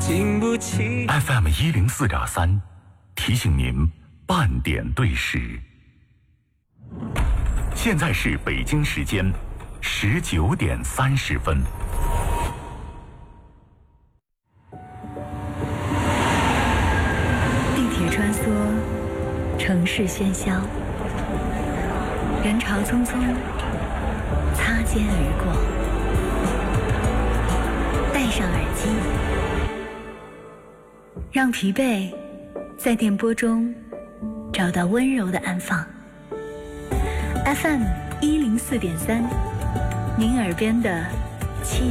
经不起。 FM 104.3，提醒您半点对时。现在是北京时间19点30分。 地铁穿梭，城市喧嚣，人潮匆匆，擦肩而过。戴上耳机，让疲惫在电波中找到温柔的安放。FM 104.3，您耳边的七